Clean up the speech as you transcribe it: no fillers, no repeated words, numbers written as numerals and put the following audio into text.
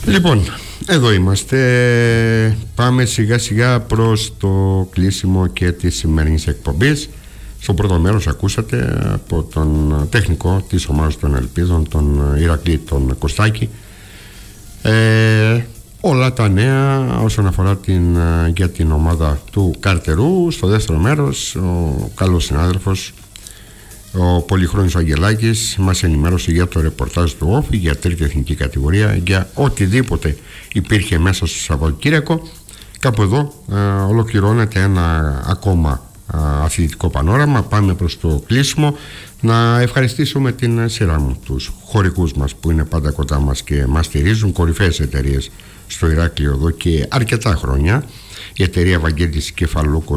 Λοιπόν, εδώ είμαστε. Πάμε σιγά σιγά προς το κλείσιμο και της σημερινής εκπομπής. Στο πρώτο μέρος ακούσατε από τον τεχνικό της ομάδας των Ελπίδων, τον Ηρακλή τον Κωστάκη, όλα τα νέα όσον αφορά για την ομάδα του Καρτερού. Στο δεύτερο μέρος ο καλός συνάδελφος, ο Πολυχρόνιος Αγγελάκης, μας ενημέρωσε για το ρεπορτάζ του Όφη για τρίτη εθνική κατηγορία, για οτιδήποτε υπήρχε μέσα στο Σαββατοκύριακο. Κάπου εδώ ολοκληρώνεται ένα ακόμα αθλητικό πανόραμα. Πάμε προς το κλείσιμο. Να ευχαριστήσουμε την σειρά μου τους χωρικούς μας που είναι πάντα κοντά μας και μας στηρίζουν, κορυφαίες εταιρείες στο Ηράκλειο εδώ και αρκετά χρόνια. Η εταιρεία Βαγγέλης Κεφαλούκος